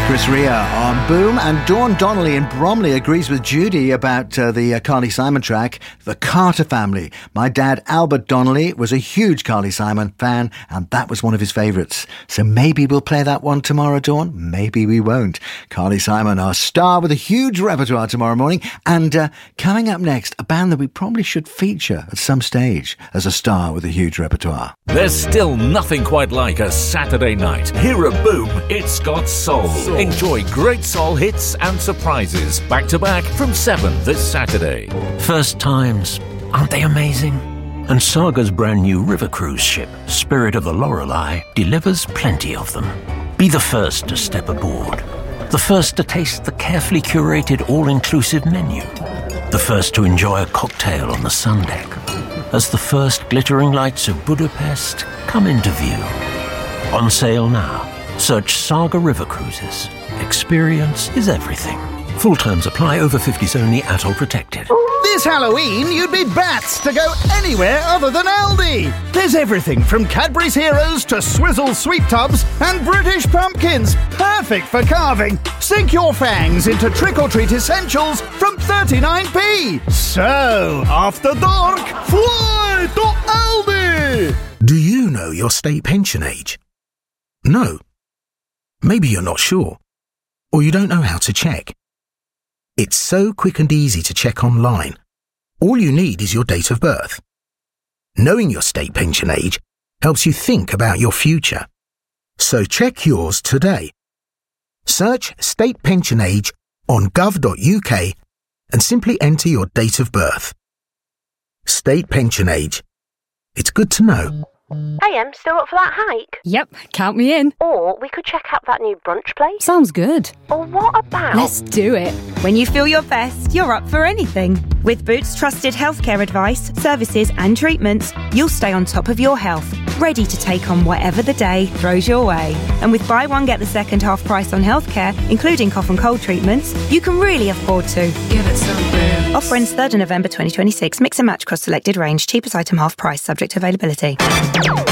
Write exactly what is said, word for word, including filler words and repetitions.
Chris Rea on Boom, and Dawn Donnelly in Bromley agrees with Judy about uh, the uh, Carly Simon track, The Carter Family. My dad, Albert Donnelly, was a huge Carly Simon fan, and that was one of his favourites. So maybe we'll play that one tomorrow, Dawn. Maybe we won't. Carly Simon, our star with a huge repertoire tomorrow morning. And uh, coming up next, a band that we probably should feature at some stage as a star with a huge repertoire. There's still nothing quite like a Saturday night. Here at Boom, it's got soul. soul. Enjoy great soul hits and surprises back to back from seven this Saturday. First times, aren't they amazing? And Saga's brand new river cruise ship, Spirit of the Lorelei, delivers plenty of them. Be the first to step aboard. The first to taste the carefully curated all-inclusive menu. The first to enjoy a cocktail on the sun deck. As the first glittering lights of Budapest come into view. On sale now. Search Saga River Cruises. Experience is everything. Full terms apply. Over fifties only. Atoll protected. This Halloween, you'd be bats to go anywhere other than Aldi. There's everything from Cadbury's Heroes to Swizzle Sweet Tubs and British Pumpkins. Perfect for carving. Sink your fangs into trick-or-treat essentials from thirty-nine p. So, after dark, fly to Aldi! Do you know your state pension age? No. Maybe you're not sure. Or you don't know how to check. It's so quick and easy to check online. All you need is your date of birth. Knowing your state pension age helps you think about your future. So check yours today. Search state pension age on gov dot u k and simply enter your date of birth. State pension age. It's good to know. Hey, Em, still up for that hike? Yep, count me in. Or we could check out that new brunch place. Sounds good. Or what about... Let's do it. When you feel your best, you're up for anything. With Boots trusted healthcare advice, services and treatments, you'll stay on top of your health, ready to take on whatever the day throws your way. And with buy one, get the second half price on healthcare, including cough and cold treatments, you can really afford to. Give it some Boots. Offer ends third of November twenty twenty-six. Mix and match across selected range. Cheapest item half price, subject to availability.